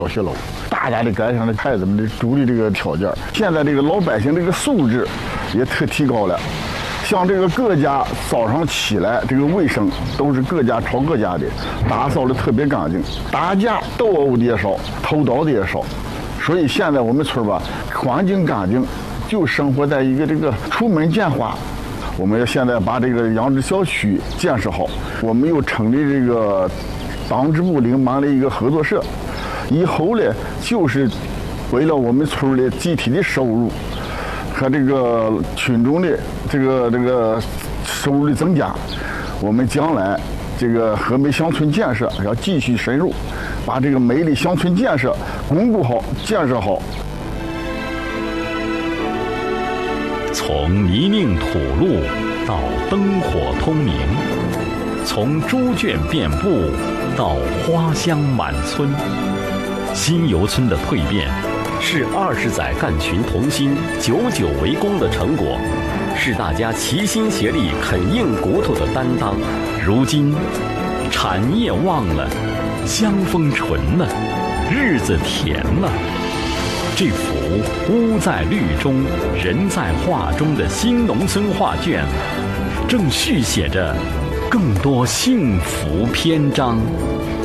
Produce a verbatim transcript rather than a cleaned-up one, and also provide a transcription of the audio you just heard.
小学楼，大大的改善了孩子们的住的这个条件。现在这个老百姓这个素质也特提高了，像这个各家早上起来这个卫生都是各家朝各家的，打扫的特别干净，打架斗殴的也少，偷盗的也少。所以现在我们村吧环境干净，就生活在一个这个出门见花。我们要现在把这个养殖小区建设好，我们又成立这个党支部领满了一个合作社，以后呢就是为了我们村的集体的收入和这个群众的这个这个收入的增加，我们将来这个和美乡村建设要继续深入，把这个美丽乡村建设巩固好、建设好。 从泥泞土路到灯火通明，从猪圈遍布到花香满村，新游村的蜕变是二十载干群同心、久久为功的成果，是大家齐心协力啃硬骨头的担当。如今，产业旺了，乡风纯了，日子甜了。这幅屋在绿中，人在画中的新农村画卷，正续写着更多幸福篇章。